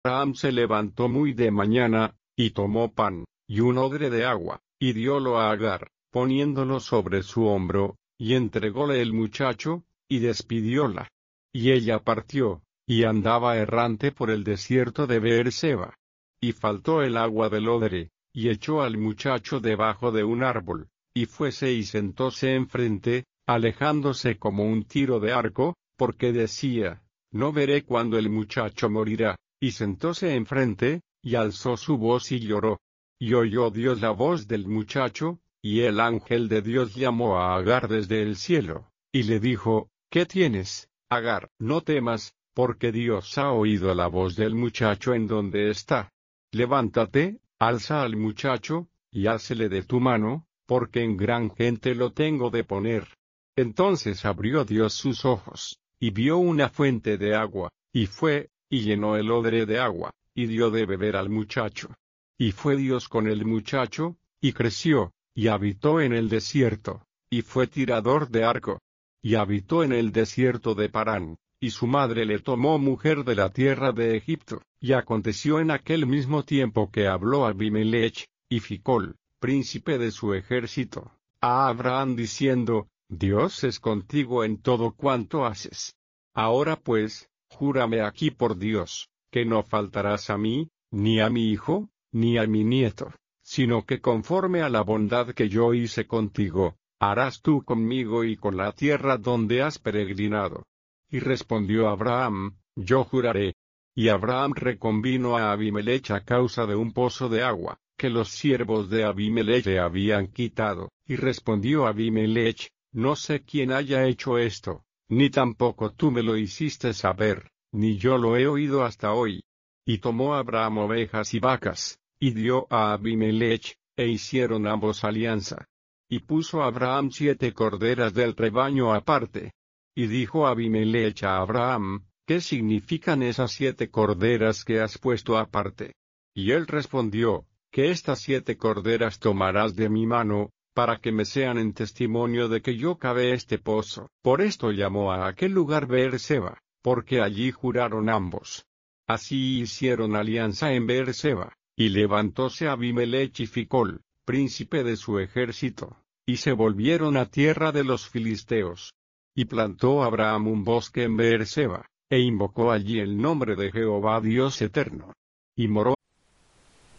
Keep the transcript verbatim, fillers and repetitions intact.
Abraham se levantó muy de mañana, y tomó pan, y un odre de agua, y diólo a Agar, poniéndolo sobre su hombro, y entrególe el muchacho, y despidióla. Y ella partió, y andaba errante por el desierto de Beerseba. Y faltó el agua del odre, y echó al muchacho debajo de un árbol, y fuese y sentóse enfrente, alejándose como un tiro de arco, porque decía, no veré cuándo el muchacho morirá, y sentóse enfrente, y alzó su voz y lloró. Y oyó Dios la voz del muchacho, y el ángel de Dios llamó a Agar desde el cielo, y le dijo, ¿qué tienes, Agar? No temas, porque Dios ha oído la voz del muchacho en donde está. Levántate, alza al muchacho, y házele de tu mano, porque en gran gente lo tengo de poner. Entonces abrió Dios sus ojos, y vio una fuente de agua, y fue, y llenó el odre de agua, y dio de beber al muchacho. Y fue Dios con el muchacho, y creció, y habitó en el desierto, y fue tirador de arco. Y habitó en el desierto de Parán, y su madre le tomó mujer de la tierra de Egipto. Y aconteció en aquel mismo tiempo que habló Abimelech, y Ficol, príncipe de su ejército, a Abraham diciendo, Dios es contigo en todo cuanto haces. Ahora pues, júrame aquí por Dios, que no faltarás a mí, ni a mi hijo, ni a mi nieto, sino que conforme a la bondad que yo hice contigo, harás tú conmigo y con la tierra donde has peregrinado. Y respondió Abraham, yo juraré. Y Abraham reconvino a Abimelech a causa de un pozo de agua, que los siervos de Abimelech le habían quitado. Y respondió Abimelech, no sé quién haya hecho esto, ni tampoco tú me lo hiciste saber, ni yo lo he oído hasta hoy. Y tomó Abraham ovejas y vacas, y dio a Abimelech, e hicieron ambos alianza. Y puso Abraham siete corderas del rebaño aparte. Y dijo Abimelech a Abraham, ¿qué significan esas siete corderas que has puesto aparte? Y él respondió, que estas siete corderas tomarás de mi mano, para que me sean en testimonio de que yo cavé este pozo. Por esto llamó a aquel lugar Beerseba, porque allí juraron ambos. Así hicieron alianza en Beerseba, y levantóse Abimelech y Ficol, príncipe de su ejército, y se volvieron a tierra de los filisteos. Y plantó Abraham un bosque en Beerseba, e invocó allí el nombre de Jehová Dios eterno. Y moró